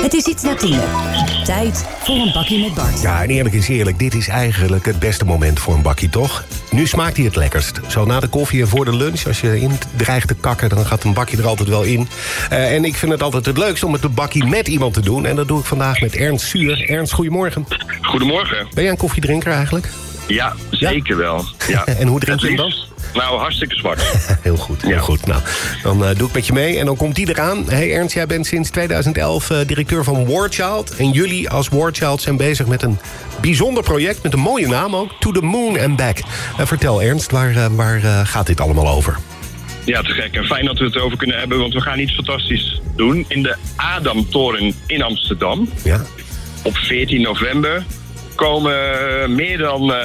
Het is iets na 10. Tijd voor een bakkie met Bart. Ja, en eerlijk is eerlijk, dit is eigenlijk het beste moment voor een bakkie, toch? Nu smaakt hij het lekkerst. Zo na de koffie en voor de lunch, als je in dreigt te kakken, dan gaat een bakkie er altijd wel in. En ik vind het altijd het leukst om het een bakkie met iemand te doen. En dat doe ik vandaag met Ernst Suur. Ernst, goedemorgen. Goedemorgen. Ben jij een koffiedrinker eigenlijk? Ja, zeker wel. Ja. En hoe drink je hem dan? Nou, hartstikke zwart. Heel goed, heel goed. Nou, dan doe ik met je mee en dan komt die eraan. Hey Ernst, jij bent sinds 2011 directeur van War Child. En jullie als War Child zijn bezig met een bijzonder project, met een mooie naam ook. To the Moon and Back. Vertel Ernst, waar gaat dit allemaal over? Ja, te gek. En fijn dat we het erover kunnen hebben, want we gaan iets fantastisch doen. In de Adamtoren in Amsterdam. Ja. Op 14 november komen meer dan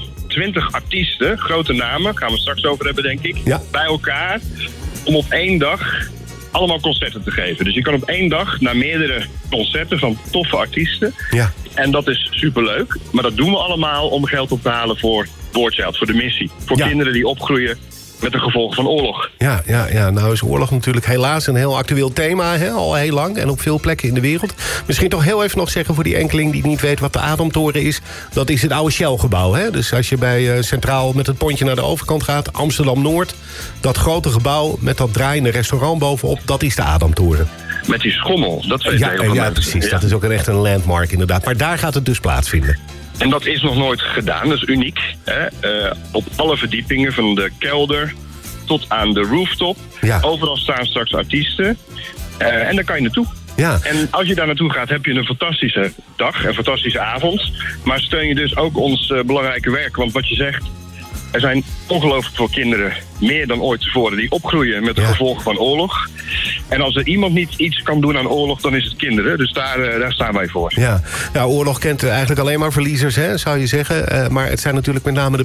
20 artiesten, grote namen, gaan we straks over hebben denk ik, bij elkaar om op één dag allemaal concerten te geven. Dus je kan op één dag naar meerdere concerten van toffe artiesten. Ja. En dat is superleuk. Maar dat doen we allemaal om geld op te halen voor War Child, voor de missie. Voor kinderen die opgroeien met de gevolgen van oorlog. Ja. Nou is oorlog natuurlijk helaas een heel actueel thema, hè? Al heel lang en op veel plekken in de wereld. Misschien toch heel even nog zeggen voor die enkeling die niet weet wat de Adamtoren is. Dat is het oude Shell-gebouw. Hè? Dus als je bij Centraal met het pontje naar de overkant gaat, Amsterdam-Noord, dat grote gebouw met dat draaiende restaurant bovenop, dat is de Adamtoren. Met die schommel, dat weet je heel Ja, precies. Ja. Dat is ook echt een landmark inderdaad. Maar daar gaat het dus plaatsvinden. En dat is nog nooit gedaan, dat is uniek. Hè? Op alle verdiepingen, van de kelder tot aan de rooftop. Ja. Overal staan straks artiesten. En daar kan je naartoe. Ja. En als je daar naartoe gaat, heb je een fantastische dag, een fantastische avond. Maar steun je dus ook ons belangrijke werk. Want wat je zegt, er zijn ongelooflijk veel kinderen, meer dan ooit tevoren, die opgroeien met de gevolgen van oorlog. En als er iemand niet iets kan doen aan oorlog, dan is het kinderen. Dus daar staan wij voor. Ja, nou, oorlog kent eigenlijk alleen maar verliezers, hè, zou je zeggen. Maar het zijn natuurlijk met name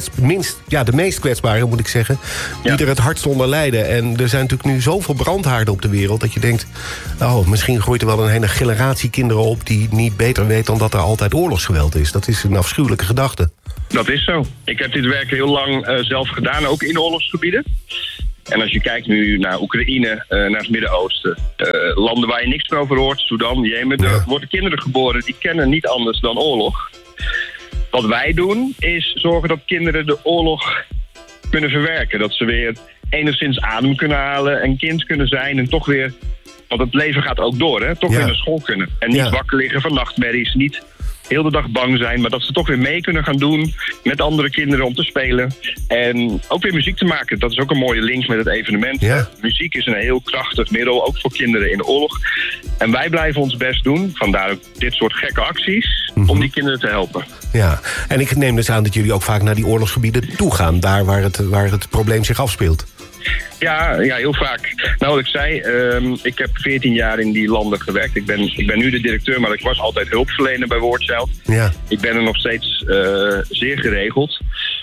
de meest kwetsbaren, moet ik zeggen, die er het hardst onder lijden. En er zijn natuurlijk nu zoveel brandhaarden op de wereld dat je denkt, misschien groeit er wel een hele generatie kinderen op die niet beter weet dan dat er altijd oorlogsgeweld is. Dat is een afschuwelijke gedachte. Dat is zo. Ik heb dit werk heel lang zelf gedaan, ook in oorlogsgebieden. En als je kijkt nu naar Oekraïne, naar het Midden-Oosten, landen waar je niks meer over hoort, Sudan, Jemen, er worden kinderen geboren die kennen niet anders dan oorlog. Wat wij doen is zorgen dat kinderen de oorlog kunnen verwerken. Dat ze weer enigszins adem kunnen halen en kind kunnen zijn en toch weer, want het leven gaat ook door, hè, toch weer naar school kunnen. En niet wakker liggen van nachtmerries, niet heel de dag bang zijn, maar dat ze toch weer mee kunnen gaan doen met andere kinderen om te spelen. En ook weer muziek te maken. Dat is ook een mooie link met het evenement. Ja. Muziek is een heel krachtig middel, ook voor kinderen in de oorlog. En wij blijven ons best doen, vandaar ook dit soort gekke acties, om die kinderen te helpen. Ja, en ik neem dus aan dat jullie ook vaak naar die oorlogsgebieden toe gaan, daar waar het probleem zich afspeelt. Ja, heel vaak. Nou, wat ik zei, ik heb 14 jaar in die landen gewerkt. Ik ben nu de directeur, maar ik was altijd hulpverlener bij War Child. Ja. Ik ben er nog steeds zeer geregeld.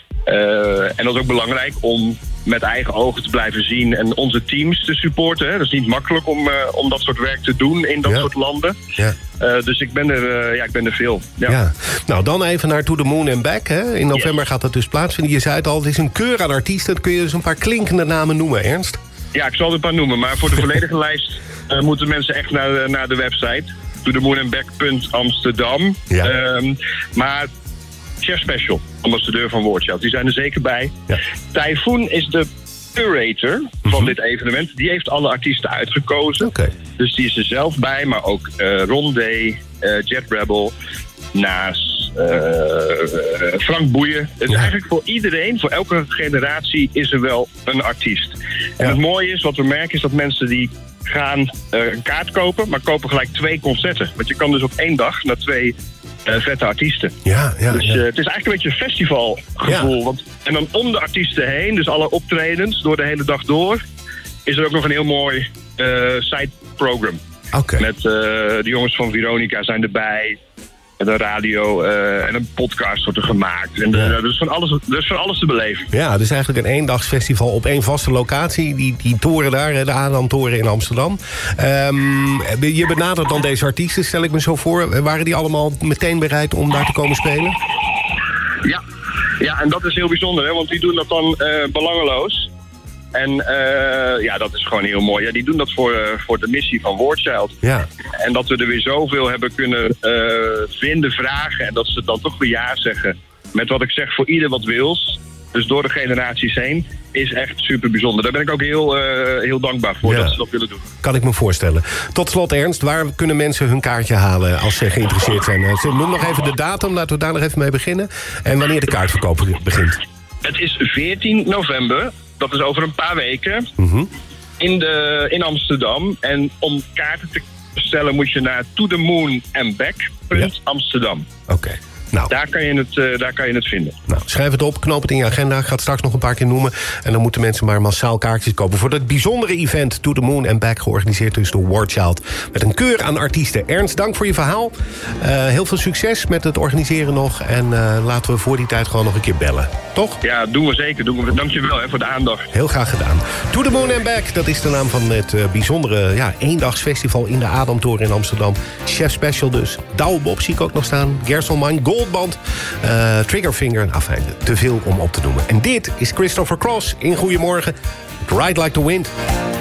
En dat is ook belangrijk om met eigen ogen te blijven zien en onze teams te supporten. Hè. Dat is niet makkelijk om dat soort werk te doen in dat soort landen. Ja. Dus ik ben er veel. Ja. Nou, dan even naar To the Moon and Back. Hè. In november gaat dat dus plaatsvinden. Je zei het al, het is een keur aan artiesten. Kun je dus een paar klinkende namen noemen, Ernst? Ja, ik zal er een paar noemen. Maar voor de volledige lijst moeten mensen echt naar de website. tothemoonandback.amsterdam. Ja. Maar Chef Special, ambassadeur van War Child, die zijn er zeker bij. Ja. Typhoon is de curator van dit evenement. Die heeft alle artiesten uitgekozen. Okay. Dus die is er zelf bij, maar ook Rondé, Jet Rebel, Naas, Frank Boeien. Het is eigenlijk voor iedereen, voor elke generatie is er wel een artiest. En het mooie is, wat we merken, is dat mensen die gaan een kaart kopen, maar kopen gelijk 2 concerten. Want je kan dus op één dag naar 2 vette artiesten. Dus het is eigenlijk een beetje een festivalgevoel. Want, en dan om de artiesten heen, dus alle optredens door de hele dag door, is er ook nog een heel mooi side program. Okay. Met de jongens van Veronica zijn erbij. En een radio en een podcast wordt er gemaakt. En er is van alles te beleven. Ja, dus eigenlijk een eendagsfestival op één vaste locatie. Die toren daar, de Adamtoren in Amsterdam. Je benadert dan deze artiesten, stel ik me zo voor. Waren die allemaal meteen bereid om daar te komen spelen? Ja, en dat is heel bijzonder, hè, want die doen dat dan belangeloos. En dat is gewoon heel mooi. Ja, die doen dat voor de missie van War Child. Ja. En dat we er weer zoveel hebben kunnen vinden, vragen... en dat ze dan toch weer ja zeggen. Met wat ik zeg, voor ieder wat wils. Dus door de generaties heen is echt super bijzonder. Daar ben ik ook heel dankbaar voor dat ze dat willen doen. Kan ik me voorstellen. Tot slot, Ernst, waar kunnen mensen hun kaartje halen als ze geïnteresseerd zijn? Noem nog even de datum, laten we daar nog even mee beginnen. En wanneer de kaartverkoop begint. Het is 14 november, dat is over een paar weken, in Amsterdam. En om kaarten te bestellen moet je naar tothemoonandback.amsterdam. Oké. Nou. Daar kan je het vinden. Nou, schrijf het op, knoop het in je agenda. Ik ga het straks nog een paar keer noemen. En dan moeten mensen maar massaal kaartjes kopen voor dat bijzondere event To The Moon and Back, georganiseerd dus door War Child. Met een keur aan artiesten. Ernst, dank voor je verhaal. Heel veel succes met het organiseren nog. En laten we voor die tijd gewoon nog een keer bellen. Toch? Ja, doen we zeker. Dank je wel voor de aandacht. Heel graag gedaan. To The Moon and Back, dat is de naam van het bijzondere eendagsfestival in de Adamtoren in Amsterdam. Chef Special dus. Douwe Bob zie ik ook nog staan. Gersolman, Goldband, Triggerfinger. Enfin, te veel om op te noemen. En dit is Christopher Cross in Goedemorgen. Ride Like the Wind.